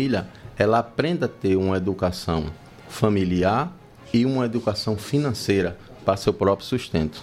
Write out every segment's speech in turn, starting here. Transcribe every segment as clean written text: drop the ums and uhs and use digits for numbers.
família, ela aprenda a ter uma educação familiar e uma educação financeira para seu próprio sustento.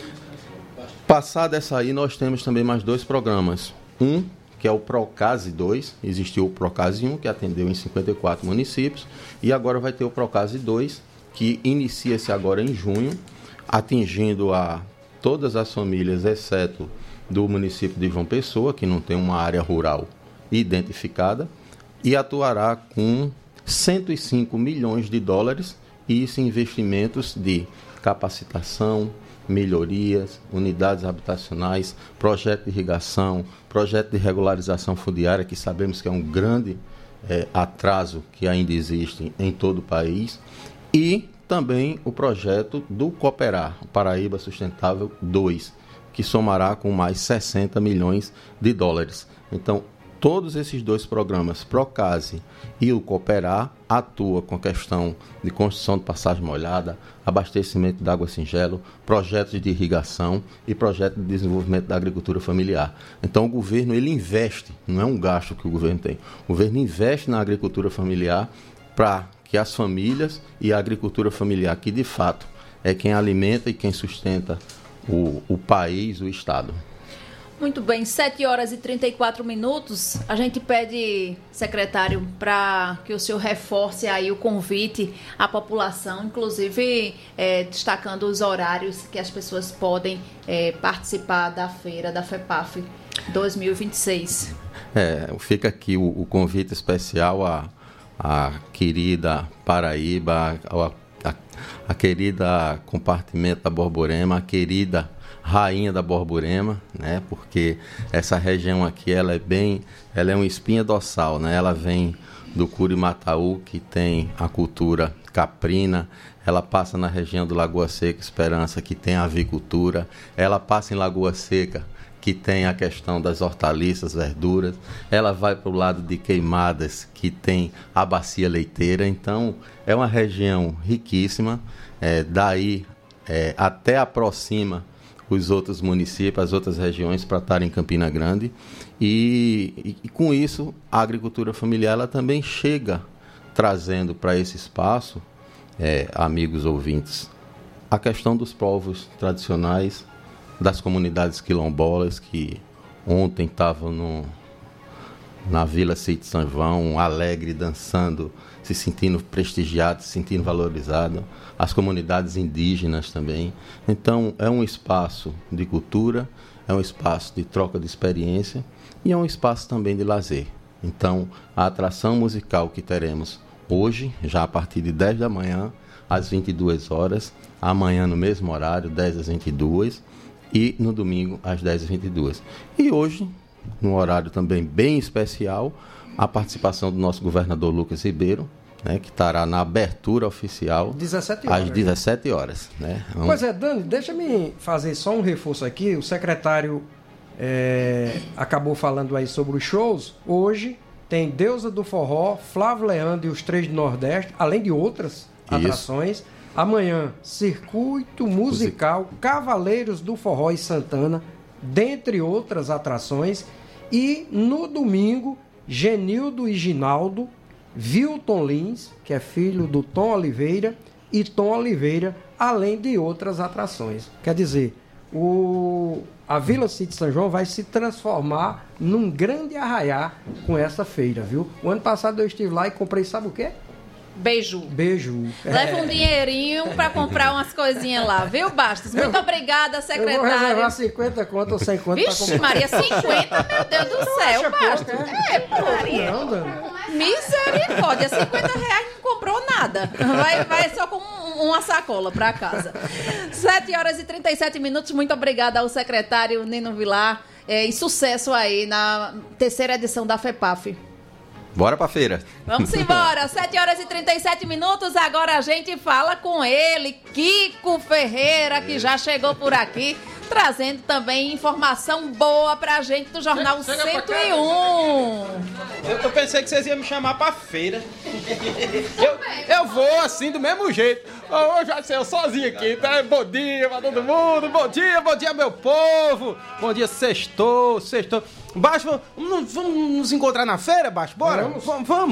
Passada essa aí, nós temos também mais 2 programas. Um, que é o Procase 2, existiu o Procase 1, que atendeu em 54 municípios, e agora vai ter o Procase 2, que inicia-se agora em junho, atingindo a todas as famílias, exceto do município de João Pessoa, que não tem uma área rural identificada, e atuará com 105 milhões de dólares, e isso em investimentos de capacitação, melhorias, unidades habitacionais, projeto de irrigação, projeto de regularização fundiária, que sabemos que é um grande atraso que ainda existe em todo o país, e também o projeto do Cooperar, Paraíba Sustentável 2, que somará com mais 60 milhões de dólares. Então, todos esses 2 programas, Procase e o Cooperar, atuam com a questão de construção de passagem molhada, abastecimento de água singelo, projetos de irrigação e projeto de desenvolvimento da agricultura familiar. Então, o governo ele investe, não é um gasto que o governo tem, o governo investe na agricultura familiar para que as famílias e a agricultura familiar, que de fato é quem alimenta e quem sustenta o país, o Estado. Muito bem, 7 horas e 34 minutos. A gente pede, secretário, para que o senhor reforce aí o convite à população, inclusive destacando os horários que as pessoas podem participar da feira da FEPAF 2026. Fica aqui o convite especial à querida Paraíba, a querida compartimento da Borborema, a querida rainha da Borborema, né? Porque essa região aqui ela é uma espinha dorsal, né? Ela vem do Curimataú, que tem a cultura caprina, ela passa na região do Lagoa Seca Esperança, que tem a avicultura, ela passa em Lagoa Seca, que tem a questão das hortaliças, verduras, ela vai para o lado de Queimadas, que tem a bacia leiteira. Então é uma região riquíssima, daí até aproxima os outros municípios, as outras regiões para estar em Campina Grande, e com isso a agricultura familiar ela também chega trazendo para esse espaço, amigos ouvintes, a questão dos povos tradicionais, das comunidades quilombolas que ontem estavam na Vila Sítio São João, alegre, dançando, se sentindo prestigiado, se sentindo valorizado, as comunidades indígenas também. Então, é um espaço de cultura, é um espaço de troca de experiência e é um espaço também de lazer. Então, a atração musical que teremos hoje, já a partir de 10 da manhã, às 22 horas, amanhã no mesmo horário, 10 às 22, e no domingo, às 10 às 22. E hoje, num horário também bem especial, a participação do nosso governador Lucas Ribeiro, né, que estará na abertura oficial 17 horas, às 17 horas. Né? Pois é, Dani, deixa-me fazer só um reforço aqui. O secretário acabou falando aí sobre os shows. Hoje tem Deusa do Forró, Flávio Leandro e os Três do Nordeste, além de outras atrações. Amanhã, Circuito Musical, Cavaleiros do Forró e Santana, dentre outras atrações. E no domingo, Genildo e Ginaldo, Vilton Lins, que é filho do Tom Oliveira, e Tom Oliveira, além de outras atrações. Quer dizer, a Vila Sítio São João vai se transformar num grande arraiá com essa feira, viu? O ano passado eu estive lá e comprei, sabe o quê? Beiju. Leva um dinheirinho para comprar umas coisinhas lá, viu, Bastos? Muito obrigada, secretário. Eu vou reservar 50 conto ou 100 conto para comprar. Maria, 50? Meu Deus do céu, Bastos. Maria. Misericórdia, 50 reais não comprou nada. Vai só com uma sacola para casa. 7 horas e 37 minutos. Muito obrigada ao secretário Nino Vilar. E sucesso aí na 3ª edição da FEPAF. Bora pra feira. Vamos embora, 7 horas e 37 minutos, agora a gente fala com ele, Kiko Ferreira, que já chegou por aqui, trazendo também informação boa pra gente do Jornal 101. Eu pensei que vocês iam me chamar pra feira. Eu vou assim, do mesmo jeito. Hoje vai ser eu sozinho aqui, tá? Bom dia pra todo mundo, bom dia meu povo. Bom dia, sextou. Baixo, vamos nos encontrar na feira, Baixo? Bora? Vamos.